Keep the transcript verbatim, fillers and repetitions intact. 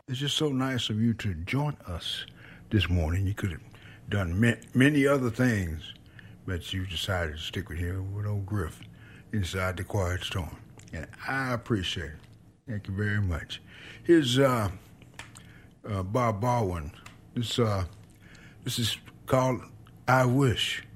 It's just so nice of you to join us this morning. You could have done ma- many other things, but you decided to stick with here with old Griff inside the Quiet Storm. And I appreciate it. Thank you very much. Here's uh, uh, Bob Baldwin. This, uh, this is called I Wish.